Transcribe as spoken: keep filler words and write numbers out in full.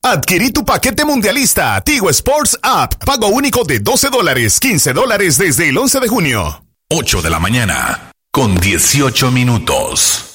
Adquirí tu paquete mundialista Tigo Sports App. Pago único de doce dólares, quince dólares desde el once de junio. ocho de la mañana, con dieciocho minutos.